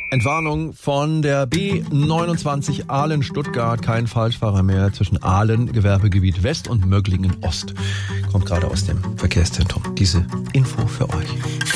Entwarnung von der B29 Aalen-Stuttgart. Kein Falschfahrer mehr zwischen Aalen, Gewerbegebiet West und Möglingen Ost. Kommt gerade aus dem Verkehrszentrum. Diese Info für euch.